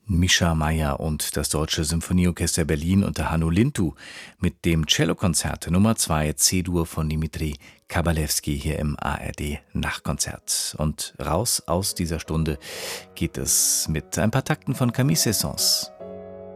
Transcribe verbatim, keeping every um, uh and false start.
Mischa Mayr und das Deutsche Symphonieorchester Berlin unter Hanno Lintu mit dem Cellokonzert Nummer zwei C-Dur von Dimitri Kabalewski hier im A R D Nachtkonzert. Und raus aus dieser Stunde geht es mit ein paar Takten von Camille Saint-Saëns.